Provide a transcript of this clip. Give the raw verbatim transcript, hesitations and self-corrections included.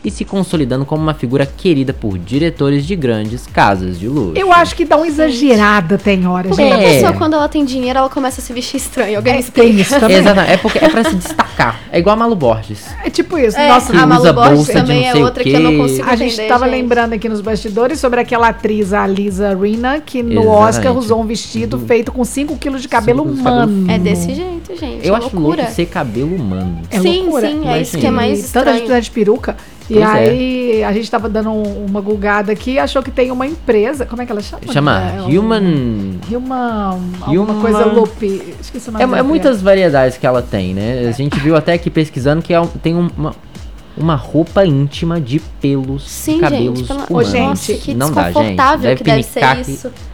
e se consolidando como uma figura querida por diretores de grandes casas de luxo. Eu acho que dá uma exagerada, tem hora, Porque gente. a É. pessoa, quando ela tem dinheiro, ela começa a se vestir estranho. Alguém me É, explica. tem isso também. Exatamente, é porque é pra se destacar. É igual a Malu Borges. É tipo isso. É, Nossa, que a Malu usa Borges bolsa de também não é sei o outra que eu não quê. consigo a entender, gente tava gente. lembrando aqui nos bastidores sobre aquela atriz, a Lisa Rinna, que no Exatamente. Oscar usou um vestido Do- feito com cinco quilos de cabelo cinco quilos de cabelo humano. É desse jeito, gente. Eu é acho loucura. louco ser cabelo humano. É sim, loucura. sim, é Imagina. isso que é mais E tanta estranho. gente precisa de peruca. E Pois é. aí a gente tava dando um- uma gulgada aqui e achou que tem uma empresa. Como é que ela chama? Chama É, um- Human... Human. Alguma Human- coisa loop. Esqueci o nome É, da é empresa. muitas variedades que ela tem, né? A gente viu até aqui pesquisando que é um- tem um- uma, uma roupa íntima de pelos Sim, de cabelos gente. Pela... humanos. Ô, Nossa, gente, que não dá, gente. desconfortável Deve que deve ser pinicar que- isso.